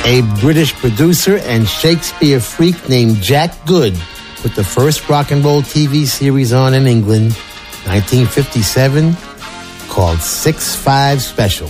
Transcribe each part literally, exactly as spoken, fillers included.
A British producer and Shakespeare freak named Jack Good put the first rock and roll T V series on in England, nineteen fifty-seven, called six five Special.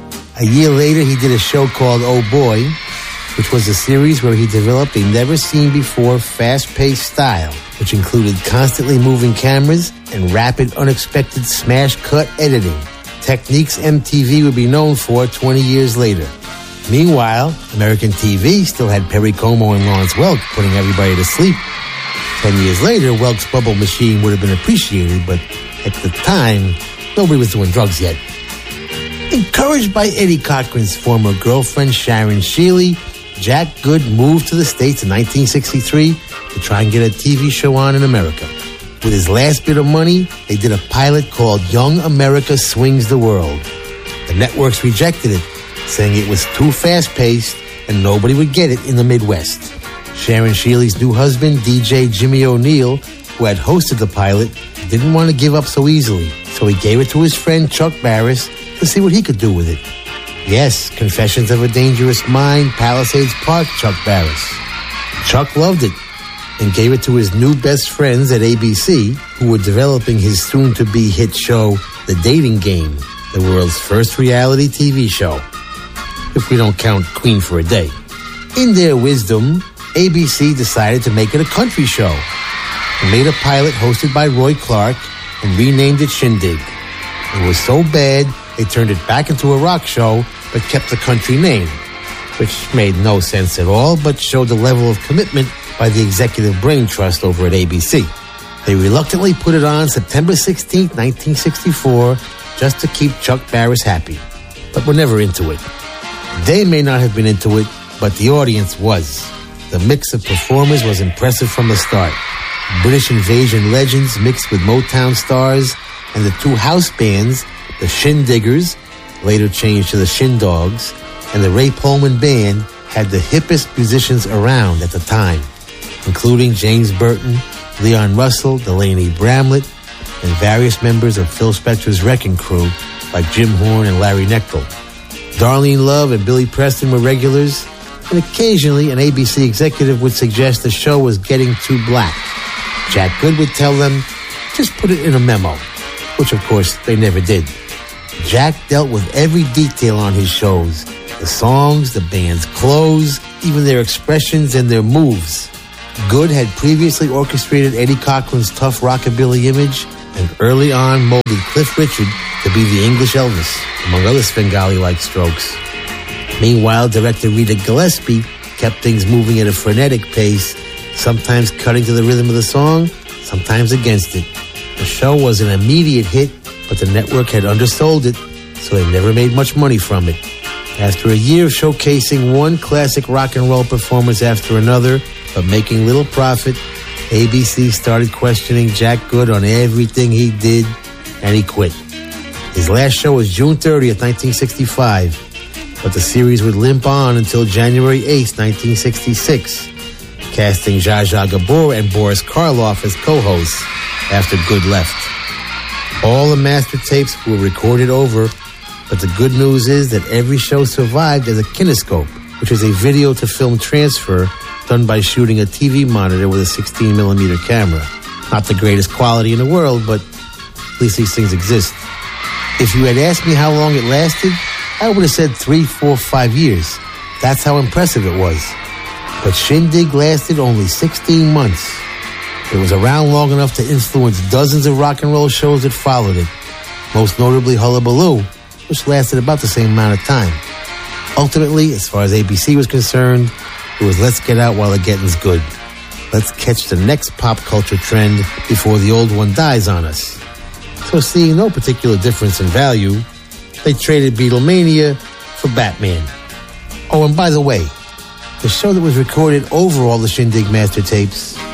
A year later, he did a show called Oh Boy, which was a series where he developed a never-seen-before fast-paced style, which included constantly moving cameras and rapid, unexpected smash-cut editing, techniques M T V would be known for twenty years later. Meanwhile, American T V still had Perry Como and Lawrence Welk putting everybody to sleep. Ten years later, Welk's bubble machine would have been appreciated, but at the time, nobody was doing drugs yet. Encouraged by Eddie Cochran's former girlfriend, Sharon Shealy, Jack Good moved to the States in nineteen sixty-three to try and get a T V show on in America. With his last bit of money, they did a pilot called Young America Swings the World. The networks rejected it, saying it was too fast-paced and nobody would get it in the Midwest. Sharon Shealy's new husband, D J Jimmy O'Neill, who had hosted the pilot, didn't want to give up so easily, so he gave it to his friend Chuck Barris to see what he could do with it. Yes, Confessions of a Dangerous Mind, Palisades Park, Chuck Barris. Chuck loved it and gave it to his new best friends at A B C, who were developing his soon-to-be hit show, The Dating Game, the world's first reality T V show, if we don't count Queen for a Day. In their wisdom, A B C decided to make it a country show and made a pilot hosted by Roy Clark and renamed it Shindig. It was so bad, they turned it back into a rock show but kept the country name, which made no sense at all but showed the level of commitment by the executive brain trust over at A B C. They reluctantly put it on September sixteenth, nineteen sixty-four, just to keep Chuck Barris happy, but were never into it. They may not have been into it, but the audience was. The mix of performers was impressive from the start. British invasion legends mixed with Motown stars, and the two house bands, the Shindiggers, later changed to the Shindogs, and the Ray Pullman Band had the hippest musicians around at the time, including James Burton, Leon Russell, Delaney Bramlett, and various members of Phil Spector's Wrecking Crew like Jim Horn and Larry Knechtel. Darlene Love and Billy Preston were regulars, and occasionally an A B C executive would suggest the show was getting too black. Jack Good would tell them, just put it in a memo, which of course they never did. Jack dealt with every detail on his shows, the songs, the band's clothes, even their expressions and their moves. Good had previously orchestrated Eddie Cochran's tough rockabilly image and early on molded Cliff Richard to be the English Elvis, among other Svengali-like strokes. Meanwhile, director Rita Gillespie kept things moving at a frenetic pace, sometimes cutting to the rhythm of the song, sometimes against it. The show was an immediate hit, but the network had undersold it, so they never made much money from it. After a year of showcasing one classic rock and roll performance after another, but making little profit, A B C started questioning Jack Good on everything he did, and he quit. His last show was June thirtieth, nineteen sixty-five, but the series would limp on until January eighth, nineteen sixty-six, casting Zsa Zsa Gabor and Boris Karloff as co-hosts after Good left. All the master tapes were recorded over, but the good news is that every show survived as a kinescope, which is a video-to-film transfer done by shooting a T V monitor with a sixteen millimeter camera. Not the greatest quality in the world, but at least these things exist. If you had asked me how long it lasted, I would have said three, four, five years. That's how impressive it was. But Shindig lasted only sixteen months. It was around long enough to influence dozens of rock and roll shows that followed it, most notably Hullabaloo, which lasted about the same amount of time. Ultimately, as far as A B C was concerned, it was let's get out while the getting's good. Let's catch the next pop culture trend before the old one dies on us. So seeing no particular difference in value, they traded Beatlemania for Batman. Oh, and by the way, the show that was recorded over all the Shindig master tapes